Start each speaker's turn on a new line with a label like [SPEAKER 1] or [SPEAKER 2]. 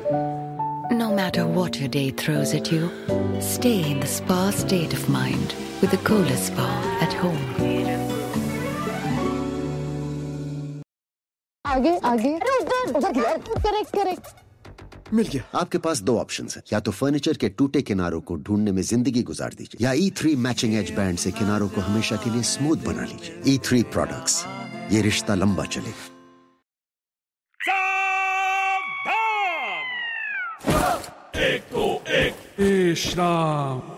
[SPEAKER 1] No matter what your day throws at you, stay in the spa state of mind with the coolest spa at home.
[SPEAKER 2] आगे आगे उधर correct
[SPEAKER 3] मिल गया। आपके पास दो options हैं, या तो फर्नीचर के टूटे किनारों को ढूंढने में जिंदगी गुजार दीजिए, या E3 मैचिंग एज बैंड से किनारों को हमेशा के लिए स्मूथ बना लीजिए। E3 प्रोडक्ट्स, ये रिश्ता लंबा चलेगा।
[SPEAKER 4] एक तो एक, श्राम